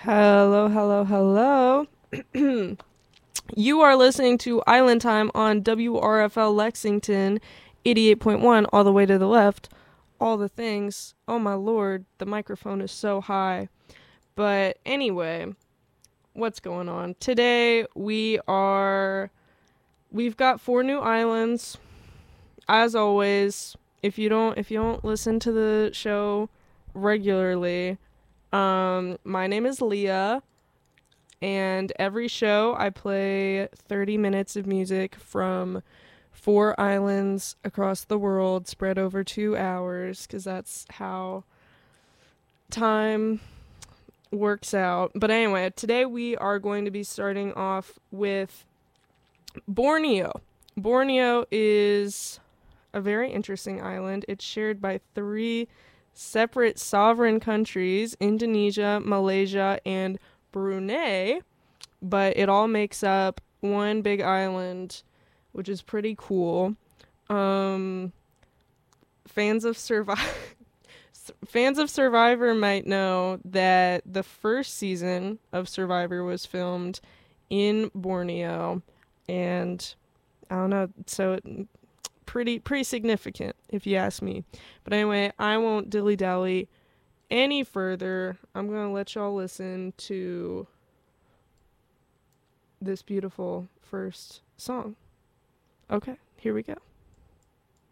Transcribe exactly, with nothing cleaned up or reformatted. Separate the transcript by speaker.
Speaker 1: Hello, hello, hello. You are listening to Island Time on W R F L Lexington eighty-eight point one, all the way to the left. All the things. Oh my lord, the microphone is so high. But anyway, what's going on? Today we are. We've got four new islands. As always, if you don't if you don't listen to the show regularly, um, my name is Leah. And every show, I play thirty minutes of music from four islands across the world, spread over two hours, because that's how time works out. But anyway, today we are going to be starting off with Borneo. Borneo is a very interesting island. It's shared by three separate sovereign countries: Indonesia, Malaysia, and Brunei, but it all makes up one big island, which is pretty cool. Um, fans of Survivor fans of Survivor might know that the first season of Survivor was filmed in Borneo, and I don't know, so pretty pretty significant if you ask me. But anyway, I won't dilly dally any further. I'm going to let y'all listen to this beautiful first song. Okay, here we go.